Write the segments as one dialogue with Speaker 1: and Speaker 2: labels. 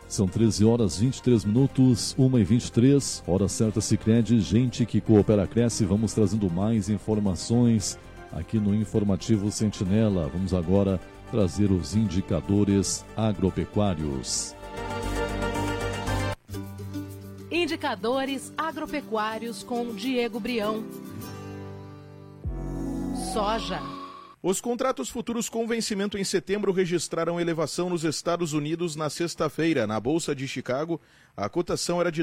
Speaker 1: São 13 horas 23 minutos, 1h23, hora certa Sicredi, gente que coopera cresce. Vamos trazendo mais informações aqui no Informativo Sentinela. Vamos agora trazer os indicadores agropecuários.
Speaker 2: Indicadores agropecuários com Diego Brião. Soja.
Speaker 3: Os contratos futuros com vencimento em setembro registraram elevação nos Estados Unidos na sexta-feira. Na Bolsa de Chicago, a cotação era de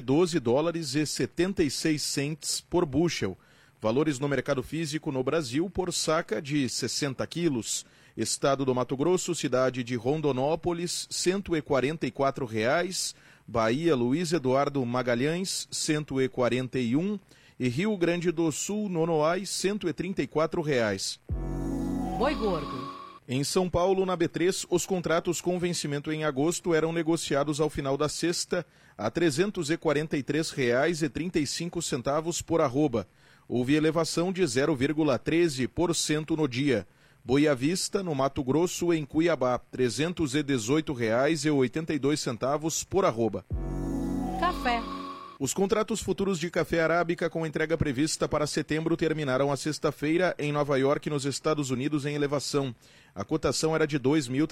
Speaker 3: $12,76 por bushel. Valores no mercado físico no Brasil por saca de 60 quilos. Estado do Mato Grosso, cidade de Rondonópolis, R$ 144,00. Bahia, Luiz Eduardo Magalhães, R$ 141,00. E Rio Grande do Sul, Nonoai, R$ 134,00.
Speaker 2: Boi gordo.
Speaker 3: Em São Paulo, na B3, os contratos com vencimento em agosto eram negociados ao final da sexta a R$ 343,35 por arroba. Houve elevação de 0,13% no dia. Boi à vista, no Mato Grosso, em Cuiabá, R$ 318,82 por arroba.
Speaker 2: Café.
Speaker 3: Os contratos futuros de café arábica com entrega prevista para setembro terminaram a sexta-feira em Nova York, nos Estados Unidos, em elevação. A cotação era de R$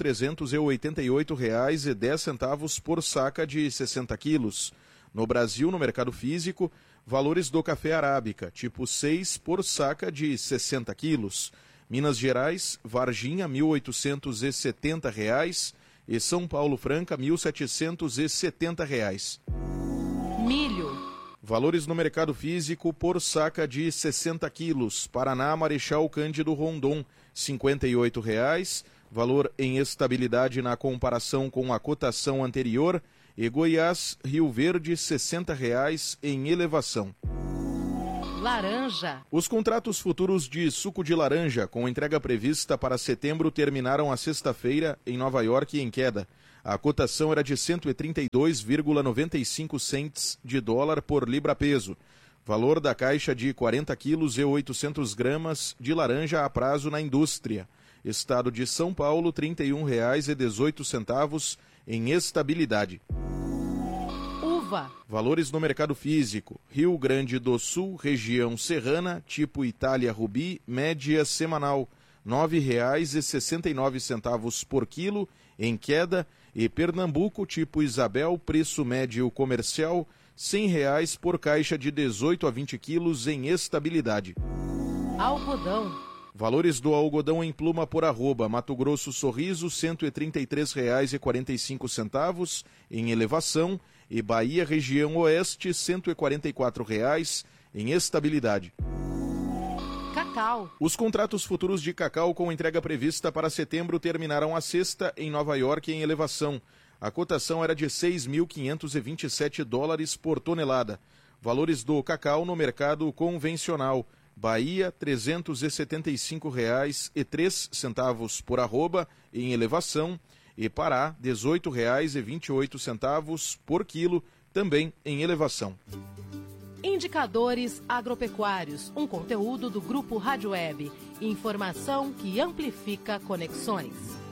Speaker 3: 2.388,10 por saca de 60 quilos. No Brasil, no mercado físico, valores do café arábica, tipo 6 por saca de 60 quilos. Minas Gerais, Varginha, R$ 1.870 e São Paulo Franca, R$ 1.770.
Speaker 2: Milho.
Speaker 3: Valores no mercado físico por saca de 60 quilos. Paraná, Marechal Cândido Rondon, R$ 58,00. Valor em estabilidade na comparação com a cotação anterior. E Goiás, Rio Verde, R$ 60,00 em elevação.
Speaker 2: Laranja.
Speaker 3: Os contratos futuros de suco de laranja, com entrega prevista para setembro, terminaram a sexta-feira em Nova York em queda. A cotação era de 132,95 cents de dólar por libra-peso. Valor da caixa de 40 quilos e 800 gramas de laranja a prazo na indústria. Estado de São Paulo, R$ 31,18 em estabilidade.
Speaker 2: Uva.
Speaker 3: Valores no mercado físico. Rio Grande do Sul, região serrana, tipo Itália Rubi, média semanal, R$ 9,69 por quilo, em queda. E Pernambuco, tipo Isabel, preço médio comercial, R$ 100 por caixa de 18 a 20 quilos em estabilidade.
Speaker 2: Algodão.
Speaker 3: Valores do algodão em pluma por arroba. Mato Grosso Sorriso, R$ 133,45 em elevação. E Bahia, região oeste, R$ 144,00 em estabilidade.
Speaker 2: Cacau.
Speaker 3: Os contratos futuros de cacau com entrega prevista para setembro terminaram a sexta em Nova York em elevação. A cotação era de $6.527 por tonelada. Valores do cacau no mercado convencional. Bahia, R$ 375,03 por arroba em elevação. E Pará, R$ 18,28 por quilo, também em elevação.
Speaker 2: Indicadores agropecuários, um conteúdo do Grupo Rádio Web. Informação que amplifica conexões.